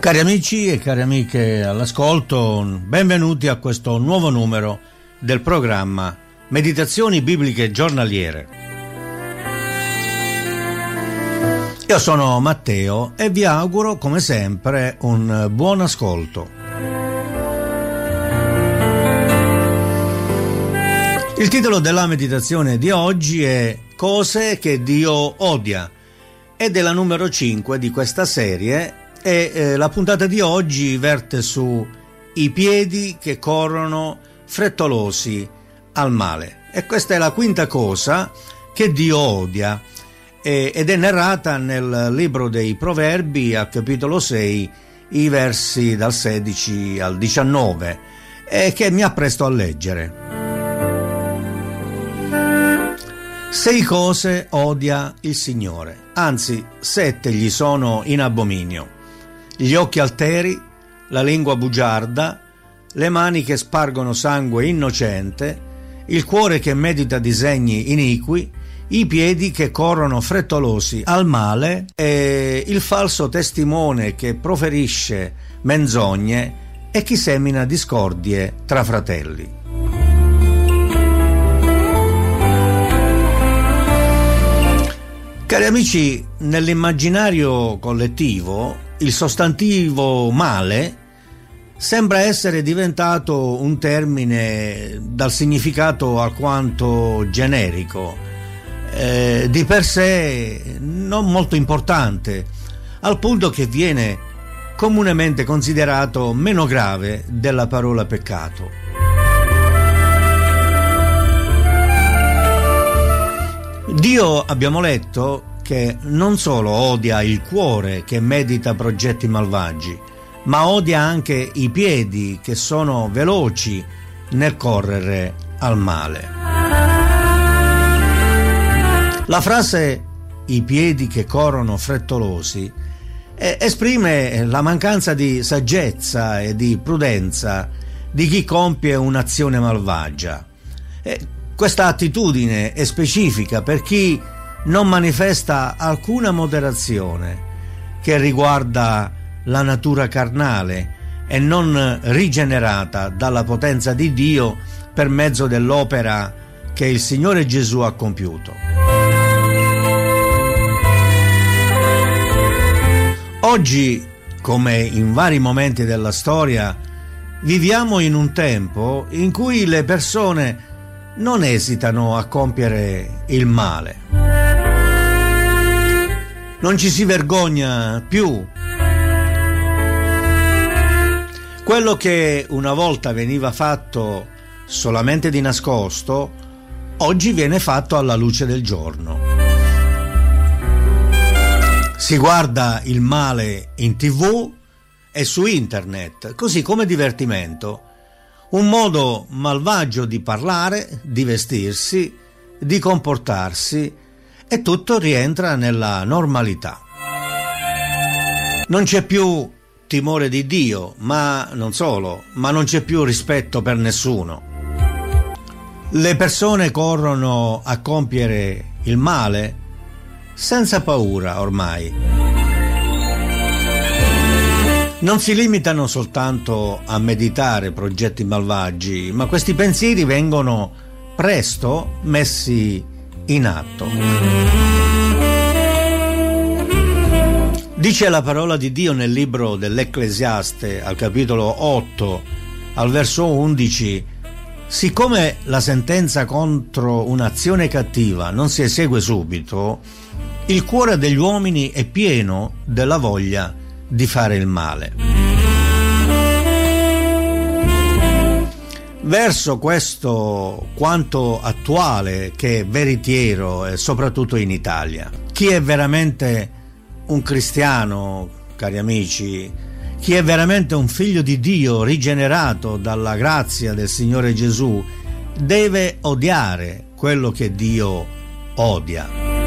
Cari amici e cari amiche all'ascolto, benvenuti a questo nuovo numero del programma Meditazioni Bibliche Giornaliere. Io sono Matteo e vi auguro come sempre un buon ascolto. Il titolo della meditazione di oggi è Cose che Dio odia ed è la numero 5 di questa serie. E la puntata di oggi verte su i piedi che corrono frettolosi al male. E questa è la quinta cosa che Dio odia ed è narrata nel libro dei Proverbi, al capitolo 6, i versi dal 16 al 19, che mi appresto a leggere. 6 cose odia il Signore, anzi 7 gli sono in abominio: gli occhi alteri, la lingua bugiarda, le mani che spargono sangue innocente, il cuore che medita disegni iniqui, i piedi che corrono frettolosi al male e il falso testimone che proferisce menzogne e chi semina discordie tra fratelli. Cari amici, nell'immaginario collettivo il sostantivo male sembra essere diventato un termine dal significato alquanto generico, di per sé non molto importante, al punto che viene comunemente considerato meno grave della parola peccato. Dio, abbiamo letto, che non solo odia il cuore che medita progetti malvagi, ma odia anche i piedi che sono veloci nel correre al male. La frase "i piedi che corrono frettolosi" esprime la mancanza di saggezza e di prudenza di chi compie un'azione malvagia. Questa attitudine è specifica per chi non manifesta alcuna moderazione che riguarda la natura carnale e non rigenerata dalla potenza di Dio per mezzo dell'opera che il Signore Gesù ha compiuto. Oggi, come in vari momenti della storia, viviamo in un tempo in cui le persone non esitano a compiere il male. Non ci si vergogna più. Quello che una volta veniva fatto solamente di nascosto, oggi viene fatto alla luce del giorno. Si guarda il male in TV e su internet, così come divertimento. Un modo malvagio di parlare, di vestirsi, di comportarsi, e tutto rientra nella normalità. Non c'è più timore di Dio, ma non solo, ma non c'è più rispetto per nessuno. Le persone corrono a compiere il male senza paura ormai. Non si limitano soltanto a meditare progetti malvagi, ma questi pensieri vengono presto messi in atto. Dice la parola di Dio nel libro dell'Ecclesiaste, al capitolo 8, al verso 11: siccome la sentenza contro un'azione cattiva non si esegue subito, il cuore degli uomini è pieno della voglia di fare il male. Verso questo quanto attuale che veritiero, e soprattutto in Italia, chi è veramente un cristiano, cari amici, chi è veramente un figlio di Dio rigenerato dalla grazia del Signore Gesù, deve odiare quello che Dio odia.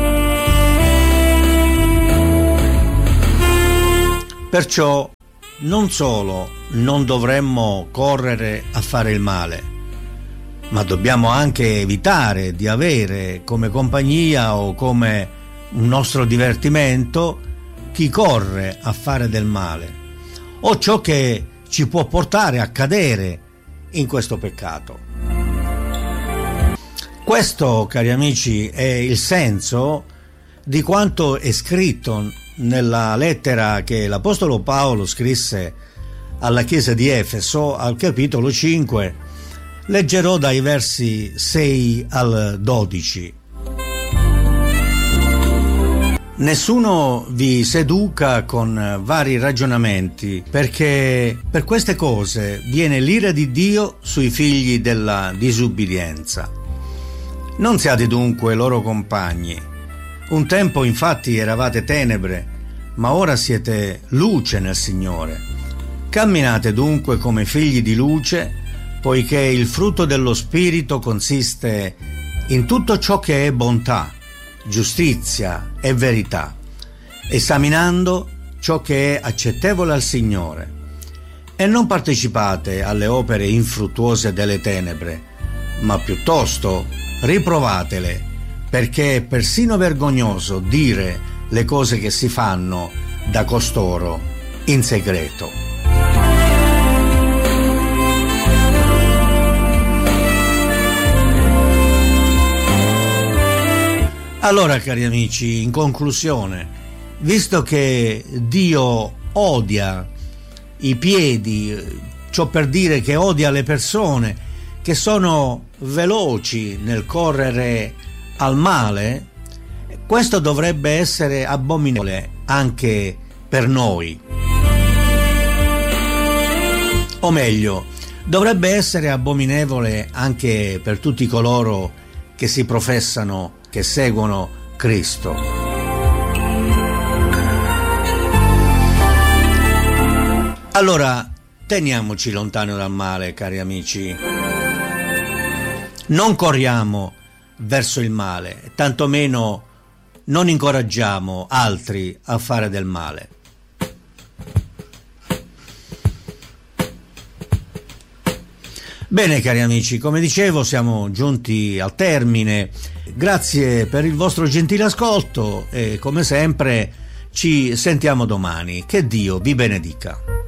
Perciò non solo non dovremmo correre a fare il male, ma dobbiamo anche evitare di avere come compagnia o come un nostro divertimento chi corre a fare del male o ciò che ci può portare a cadere in questo peccato. Questo, cari amici, è il senso di quanto è scritto nella lettera che l'Apostolo Paolo scrisse alla chiesa di Efeso, al capitolo 5. Leggerò dai versi 6 al 12. Nessuno vi seduca con vari ragionamenti, perché per queste cose viene l'ira di Dio sui figli della disubbidienza. Non siate dunque loro compagni. Un tempo infatti eravate tenebre, ma ora siete luce nel Signore. Camminate dunque come figli di luce, poiché il frutto dello Spirito consiste in tutto ciò che è bontà, giustizia e verità, esaminando ciò che è accettevole al Signore. E non partecipate alle opere infruttuose delle tenebre, ma piuttosto riprovatele, perché è persino vergognoso dire le cose che si fanno da costoro in segreto. Allora, cari amici, in conclusione, visto che Dio odia i piedi, ciò per dire che odia le persone che sono veloci nel correre al male, questo dovrebbe essere abominevole anche per noi. O meglio, dovrebbe essere abominevole anche per tutti coloro che si professano, che seguono Cristo. Allora, teniamoci lontano dal male, cari amici. Non corriamo verso il male, tantomeno non incoraggiamo altri a fare del male. Bene, cari amici, come dicevo, siamo giunti al termine. Grazie per il vostro gentile ascolto e come sempre ci sentiamo domani. Che Dio vi benedica.